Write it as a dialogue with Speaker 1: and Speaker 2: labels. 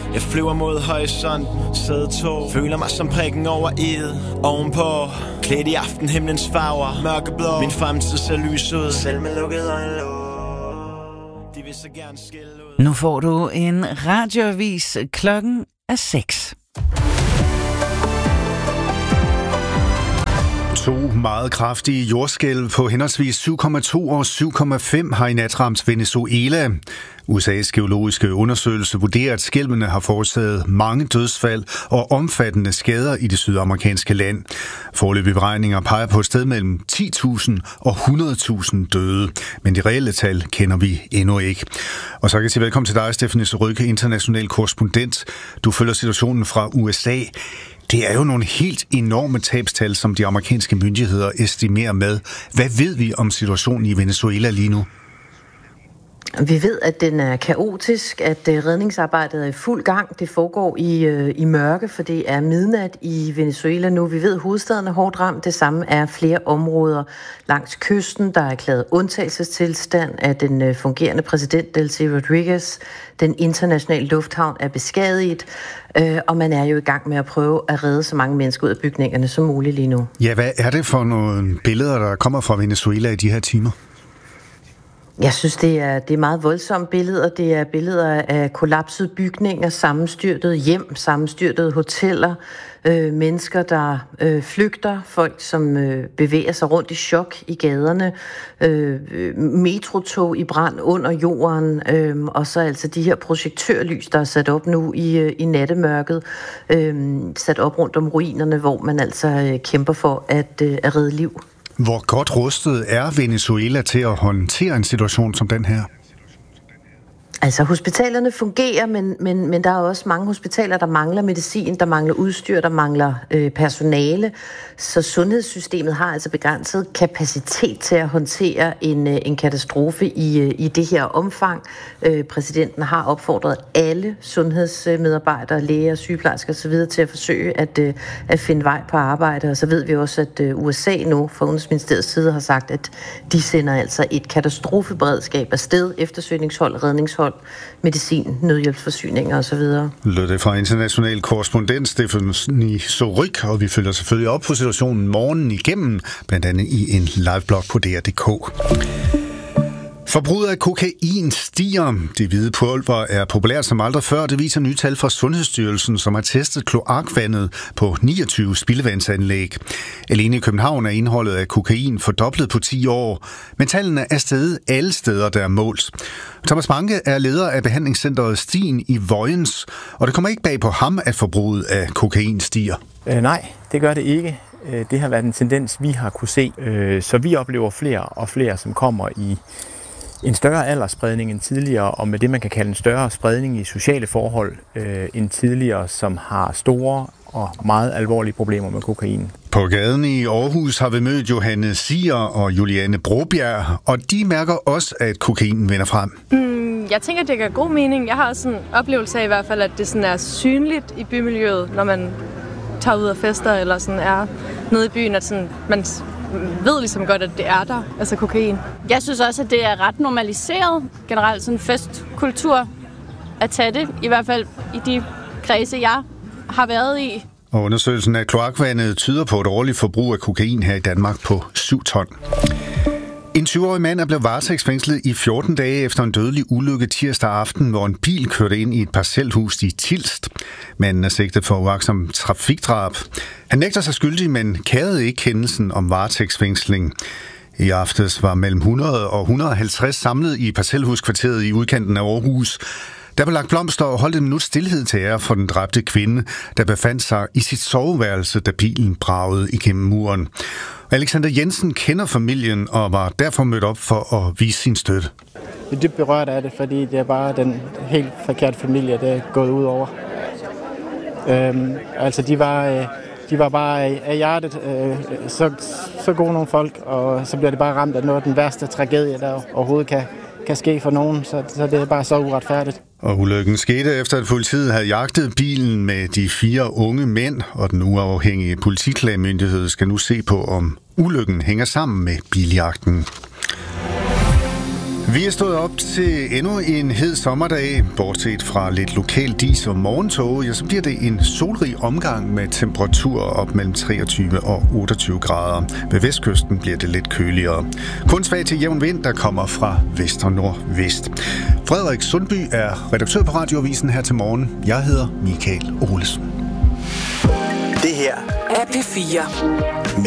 Speaker 1: Jeg flyver mod horisonten, sæde 2. Føler mig som prikken over i'et. Ovenpå, klædt i aftenhimlens farver. Mørkeblå, min fremtid ser lys ud. Selv med lukket øjenlåg. De vil så gerne skille ud.
Speaker 2: Nu får du en radioavis. Klokken er 6.
Speaker 3: 2 meget kraftige jordskælv på henholdsvis 7,2 og 7,5 har i nat ramt Venezuela. USA's geologiske undersøgelse vurderer, at skælvene har forårsaget mange dødsfald og omfattende skader i det sydamerikanske land. Foreløbige beregninger peger på et sted mellem 10.000 og 100.000 døde, men de reelle tal kender vi endnu ikke. Og så kan jeg sige velkommen til dig, Stephanie Surrugue, international korrespondent. Du følger situationen fra USA. Det er jo nogle helt enorme tabstal, som de amerikanske myndigheder estimerer med. Hvad ved vi om situationen i Venezuela lige nu?
Speaker 4: Vi ved, at den er kaotisk, at redningsarbejdet er i fuld gang. Det foregår i mørke, for det er midnat i Venezuela nu. Vi ved, at hovedstaden er hårdt ramt. Det samme er flere områder langs kysten. Der er erklæret undtagelsestilstand af den fungerende præsident Delcy Rodriguez. Den internationale lufthavn er beskadiget, og man er jo i gang med at prøve at redde så mange mennesker ud af bygningerne som muligt lige nu.
Speaker 3: Ja, hvad er det for nogle billeder, der kommer fra Venezuela i de her timer?
Speaker 4: Jeg synes, det er meget voldsomme billeder. Det er billeder af kollapsede bygninger, sammenstyrtede hjem, sammenstyrtede hoteller, mennesker, der flygter, folk, som bevæger sig rundt i chok i gaderne, metrotog i brand under jorden, og så altså de her projektørlys, der er sat op nu i nattemørket, sat op rundt om ruinerne, hvor man altså kæmper for at redde liv.
Speaker 3: Hvor godt rustet er Venezuela til at håndtere en situation som den her?
Speaker 4: Altså, hospitalerne fungerer, men der er også mange hospitaler, der mangler medicin, der mangler udstyr, der mangler personale. Så sundhedssystemet har altså begrænset kapacitet til at håndtere en katastrofe i det her omfang. Præsidenten har opfordret alle sundhedsmedarbejdere, læger, sygeplejersker osv. til at forsøge at finde vej på arbejde. Og så ved vi også, at USA nu fra Udenrigsministeriets side har sagt, at de sender altså et katastrofeberedskab afsted, eftersøgningshold, redningshold, medicin, nødhjælpsforsyninger osv.
Speaker 3: Lød det fra international korrespondent Stephanie Surrugue, og vi følger selvfølgelig op på situationen morgenen igennem, blandt andet i en liveblog på DR.dk. Forbruget af kokain stiger. Det hvide pulver er populært som aldrig før. Det viser nye tal fra Sundhedsstyrelsen, som har testet kloakvandet på 29 spildevandsanlæg. Alene i København er indholdet af kokain fordoblet på 10 år, men tallene er steget alle steder, der er målt. Thomas Banke er leder af behandlingscenteret Stien i Vojens, og det kommer ikke bag på ham, at forbruget af kokain stiger.
Speaker 5: Nej, det gør det ikke. Det har været en tendens, vi har kunne se. Så vi oplever flere og flere, som kommer i en større aldersspredning end tidligere, og med det, man kan kalde en større spredning i sociale forhold end tidligere, som har store og meget alvorlige problemer med kokain.
Speaker 3: På gaden i Aarhus har vi mødt Johanne Siger og Juliane Brobjerg, og de mærker også, at kokainen vender frem.
Speaker 6: Jeg tænker, det gør god mening. Jeg har også en oplevelse af i hvert fald, at det sådan er synligt i bymiljøet, når man tager ud og fester eller sådan er nede i byen, at sådan, man ved ligesom godt, at det er der, altså kokain.
Speaker 7: Jeg synes også, at det er ret normaliseret, generelt sådan festkultur, at tage det, i hvert fald i de kredse, jeg har været i.
Speaker 3: Og undersøgelsen af kloakvandet tyder på et årligt forbrug af kokain her i Danmark på 7 ton. En 20-årig mand er blevet varetægtsfængslet i 14 dage efter en dødelig ulykke tirsdag aften, hvor en bil kørte ind i et parcelhus i Tilst. Manden er sigtet for uagtsomt trafikdrab. Han nægter sig skyldig, men kærede ikke kendelsen om varetægtsfængsling. I aftes var mellem 100 og 150 samlet i parcelhuskvarteret i udkanten af Aarhus. Der blev lagt blomster og holdt en minut stilhed til ære for den dræbte kvinde, der befandt sig i sit soveværelse, da bilen bragede igennem muren. Alexander Jensen kender familien og var derfor mødt op for at vise sin støtte.
Speaker 8: Jeg er dybt berørt af det, fordi det er bare den helt forkerte familie, der er gået ud over. Altså de var bare af hjertet så gode nogle folk, og så bliver det bare ramt af noget af den værste tragedie, der overhovedet kan ske for nogen, så det er bare så uretfærdigt.
Speaker 3: Og ulykken skete efter, at politiet havde jagtet bilen med de 4 unge mænd, og den uafhængige politiklagemyndighed skal nu se på, om ulykken hænger sammen med biljagten. Vi er stået op til endnu en hed sommerdag. Bortset fra lidt lokal dis og morgentog, ja, så bliver det en solrig omgang med temperaturer op mellem 23 og 28 grader. Ved vestkysten bliver det lidt køligere. Kun svag til jævn vind, der kommer fra vest og nordvest. Frederik Sundby er redaktør på Radioavisen her til morgen. Jeg hedder Michael Olesen.
Speaker 1: Det her
Speaker 9: er P4.